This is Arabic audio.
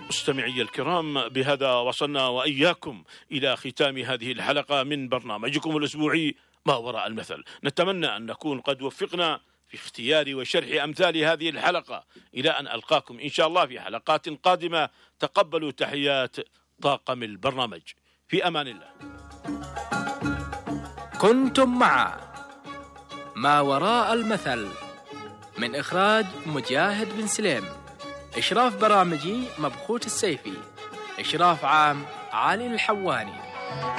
مستمعي الكرام، بهذا وصلنا وإياكم إلى ختام هذه الحلقة من برنامجكم الأسبوعي ما وراء المثل. نتمنى أن نكون قد وفقنا في اختيار وشرح أمثال هذه الحلقة. إلى أن ألقاكم إن شاء الله في حلقات قادمة، تقبلوا تحيات طاقم البرنامج. في أمان الله. كنتم مع ما وراء المثل من إخراج مجاهد بن سليم، إشراف برامجي مبخوت السيفي، إشراف عام علي الحواني.